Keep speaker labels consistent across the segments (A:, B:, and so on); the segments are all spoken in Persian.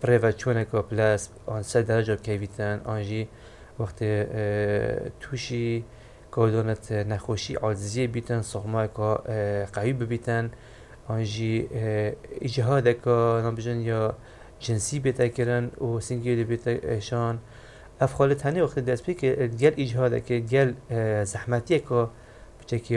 A: پریوت چونه که پلاس آن 3 درجه بکیویتن آنجی وقت توشی کودانت نخوشی عاجزی بیتن صغمای که قوی ببیتن آنجی اجهاد که نبجن یا جنسی بیت کرن و سنگیلی بیت شان افخال تنی وقت دست بی که دیل اجهاد که دیل زحمتی که بچه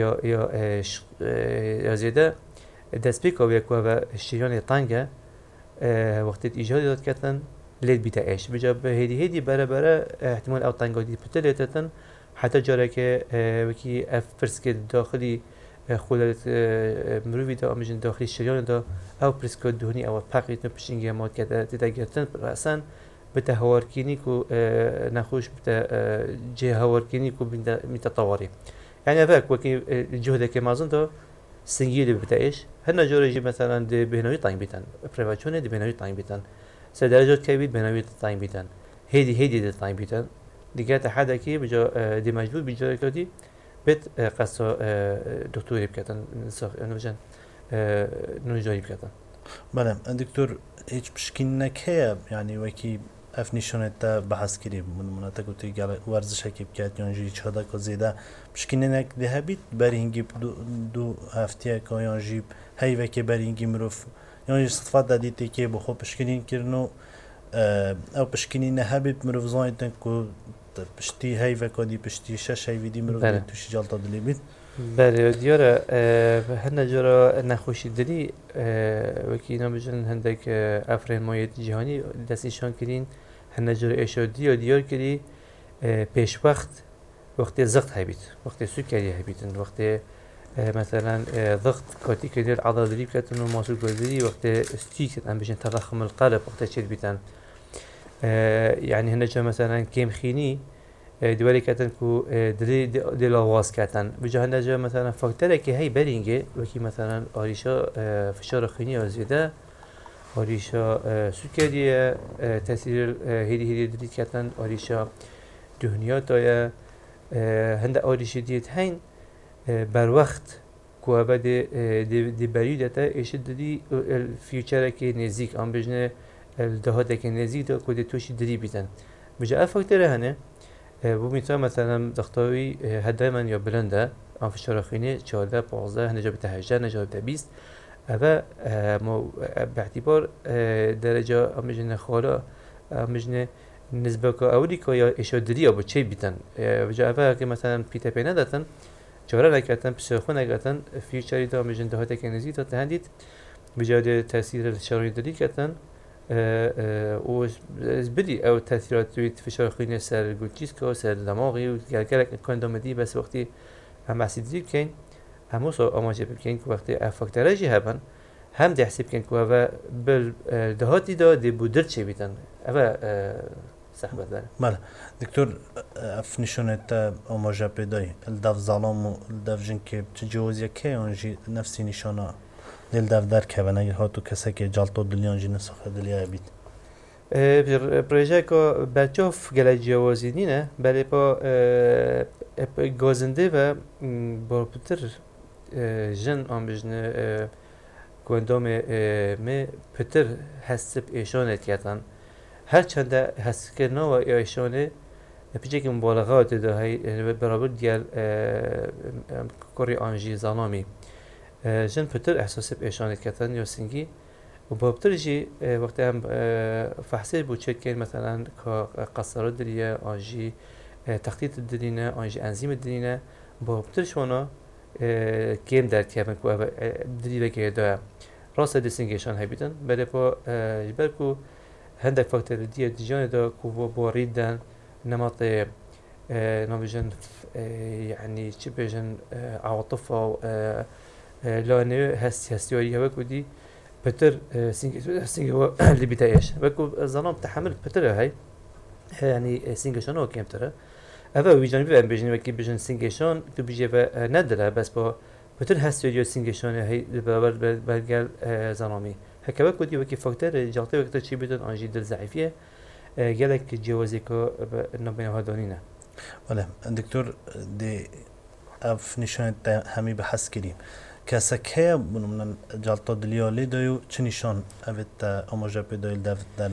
A: یا زیاده دست بی که و شیران تنگه وقتی ایجاد داد کردن لید بیت ايش بجا هدي برا احتمال او تنگادی پتلتن حتی جاره که وکی فرسک داخلی خودت مروی دا امجن داخلی شریان دا او پرسک دهنی او پاقیت نپشینگی ماد کرده تدگرتن رأسا بتا هوارکینی کو نخوش بتا جه هوارکینی کو بتا طواري يعني هذاك وكي الجهد كمازن دا سنجيل بتاعش هن جورجي مثلا دي بهنوي طاين بيتن بريفاتشون دي بهنوي طاين بيتن سدرجات كبير بهنوي طاين بيتن هيدي دي طاين بيتن ديجات حدا كي بجا دي مجبور بجا كدي بيت قصة دكتور بكتن نوجن نوجاري بكتن
B: بله دكتور هیچ مشکل هي يعني وكي اف نشانه تا بحث کردیم من تا گفتی که ورزش کی بکات یانجی چهدا که زیاده مشکل نک ده بیت برای اینکه دو هفته که یانجی هی و که برای اینکه مروف یانجی صفات دادیتی که بخو مشکلین کردنو او مشکلی نه بیت مروف زایدن که پشتی هی و کدی پشتی شش هی ویدی مروف توش جالتا دلی بیت
A: بله دیاره هن جرا نخوشی دلی وکی نمیشن هندک افرین مایت جهانی دستیشان کردین هن جرا اشادی و دیار کردی پیش وقت زغط هبیت وقت سکری هبیتن وقت مثلا ضغط کاتی کردی عضله دلی کردن و ماسول کردی وقت استیک ام بيجن تضخم القلب وقت چیل بیتن يعني هن جرا مثلا کم خینی دوالي كاتن كو دل آواز كاتن بجهنده جا مثلا فاكتره که هی برینگه وکی مثلا آریشا فشار خونی آزیده آریشا سکریه تاثیر هیدی دلید کاتن آریشا دهنیات دایا هنده آریشی دیت هین بر وقت که اوه دی بریده تا ایشد دی فیوچره که نزدیک آن بجنه الدهاته که نزدیک دا که دی توشی دلی بیتن بجا افاکتره هنه بو میتونه مثلا ضغطاوی هدای من یا بلنده آن فشار خونی 14 15 هنجا بتا 18 هنجا بتا 20 اوه ما باعتبار درجه امجن خالا امجن نسبه که اولی که یا اشادری یا با چی بیتن بجا اوه که مثلا پیتا پی نداتن چاره نکردن پسرخو نکردن فیوچری دا امجن دهاته که نزید تا هندید بجا ده تاثیر شرایی دلی کردن و بدی او تاثیرات توی فشار خونی سر گوچیسکا سر دماغی و گرگرک کندامدی بس وقتی هم بحثی کن همو سو آماجه بکن که وقتی افاکتره جی هبن هم ده حسب کن که اوه بل دهاتی دا دی بودر چه بیتن اوه صحبت داره
B: بله دکتور اف نشونه تا آماجه پیدای الدف ظلام و الدف جن که تجاوزی که آنجی نفسی نشانه دل دفتر که و نگه هاتو کسی که جالتو دلیان جی نسخه دلیه بید
A: پروژه که برچاف گله جوازی نینه بله با گازنده و با پتر جن آن بجنه گوندام می پتر حسب ایشانت کردن هر چند حسب کرنا و ایشانه پیچه که مبالغات ده های برابر دیگر کاری آنجی زنامی جن پتر احساس بإشانة كتن يوسنجي وبابترجي وقت هم فحصي بوتشكل مثلا كقصرات دليا آنجي تخطيط الدلينا آنجي أنزيم الدلينا بابترش وانا كيم در كيفن كو دليلا كيدا راسا ديسنجيشان هايبيتن بله با جبالكو هندك فاكتور دي ديجان دا كو بوريدن نمط نمجن يعني چه بيجن عواطف او لانه هستیاری هوا کدی پتر سینگ هوا اللي بتاعش بكو زنام تحمل پتر هاي يعني سینگشان او کم تره اول ویجان بیان بجنی وکی بجن سینگشان تو بیجه و نداره بس با پتر هستیاری سینگشان هاي برابر برگل زنامی هکوا کدی وکی فاکتور جالتی وقت چی بدن آنجی دل ضعیفیه گلک جوازی که نبینه ها دانینه
B: ولی دکتور دی اف نشان همی بحث کردیم کسک هیا من جالتا دلیالی دایو چه نشان اوید آماجه پیدایل در